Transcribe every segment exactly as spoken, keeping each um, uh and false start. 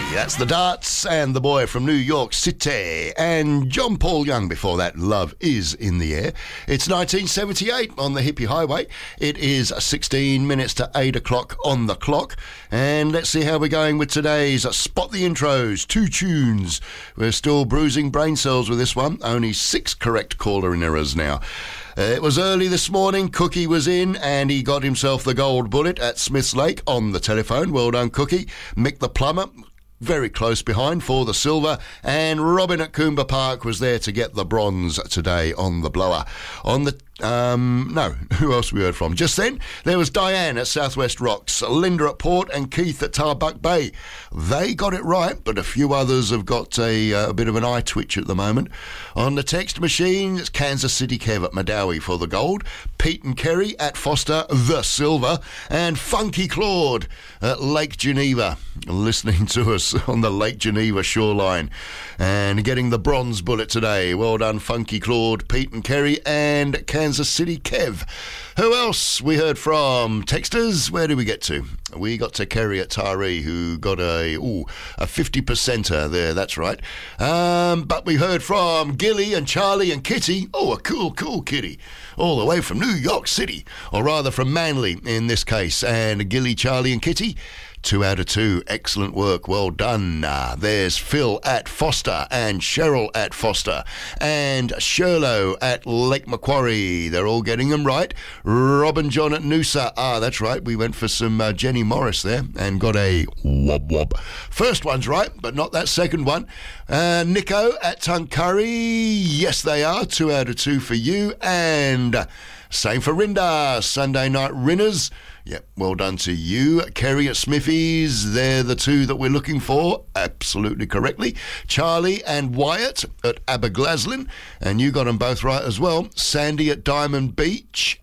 That's the Darts and the boy from New York City. And John Paul Young before that, Love Is in the Air. It's nineteen seventy-eight on the Hippie Highway. It is sixteen minutes to eight o'clock on the clock. And let's see how we're going with today's Spot the Intros. Two tunes. We're still bruising brain cells with this one. Only six correct caller in errors now. Uh, it was early this morning. Cookie was in and he got himself the gold bullet at Smiths Lake on the telephone. Well done, Cookie. Mick the plumber, very close behind for the silver, and Robin at Coomber Park was there to get the bronze today on the blower. On the Um, no, who else we heard from? Just then, there was Diane at Southwest Rocks, Linda at Port, and Keith at Tarbuck Bay. They got it right, but a few others have got a, uh, a bit of an eye twitch at the moment. On the text machine, it's Kansas City Kev at Madawi for the gold, Pete and Kerry at Foster, the silver, and Funky Claude at Lake Geneva, listening to us on the Lake Geneva shoreline, and getting the bronze bullet today. Well done, Funky Claude, Pete and Kerry, and Kansas Kansas City Kev. Who else we heard from? Texters, where did we get to? We got to Kerry at Taree, who got a ooh, a fifty percenter there, that's right. Um, but we heard from Gilly and Charlie and Kitty. Oh, a cool, cool Kitty. All the way from New York City, or rather from Manly in this case. And Gilly, Charlie and Kitty, two out of two. Excellent work. Well done. Uh, there's Phil at Foster and Cheryl at Foster and Sherlow at Lake Macquarie. They're all getting them right. Rob and John at Noosa. Ah, that's right. We went for some uh, Jenny Morris there and got a wob wob. First one's right, but not that second one. Uh, Nico at Tuncurry. Yes, they are. Two out of two for you. And uh, same for Rinda. Sunday night Rinners. Yep, well done to you. Kerry at Smithies, they're the two that we're looking for, absolutely correctly. Charlie and Wyatt at Aberglaslyn, and you got them both right as well. Sandy at Diamond Beach,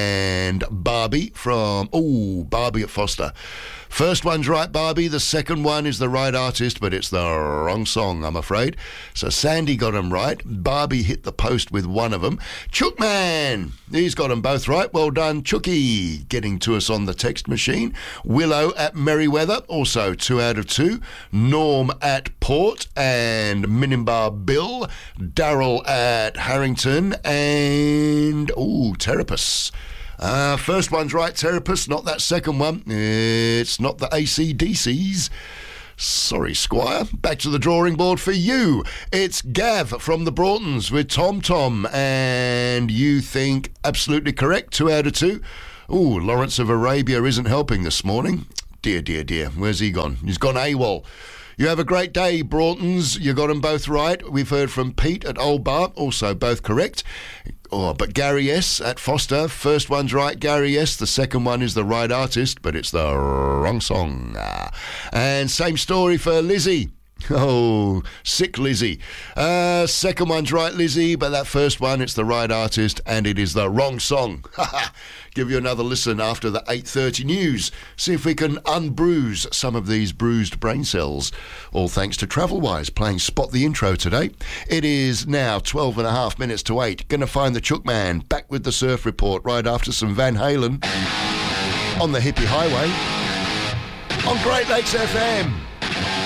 and Barbie from, oh, Barbie at Foster. First one's right, Barbie. The second one is the right artist, but it's the wrong song, I'm afraid. So Sandy got them right. Barbie hit the post with one of them. Chookman, he's got them both right. Well done, Chookie, getting to us on the text machine. Willow at Merriweather, also two out of two. Norm at Port, and Minimbar Bill. Darryl at Harrington, and, ooh, Terapus. Uh, first one's right, Terapus, not that second one. It's not the A C D Cs. Sorry, Squire. Back to the drawing board for you. It's Gav from the Broughtons with Tom Tom, and you think absolutely correct, two out of two. Ooh, Lawrence of Arabia isn't helping this morning. Dear, dear, dear. Where's he gone? He's gone AWOL. You have a great day, Broughtons. You got them both right. We've heard from Pete at Old Bar, also both correct. Oh, but Gary S. at Foster, first one's right, Gary S. The second one is the right artist, but it's the wrong song. And same story for Lizzie. Oh, sick Lizzie. Uh, second one's right, Lizzie, but that first one, it's the right artist, and it is the wrong song. Give you another listen after the eight thirty news. See if we can unbruise some of these bruised brain cells. All thanks to Travelwise, playing Spot the Intro today. It is now twelve and a half minutes to eight. Gonna find the Chookman. Back with the Surf Report right after some Van Halen on the Hippie Highway on Great Lakes F M.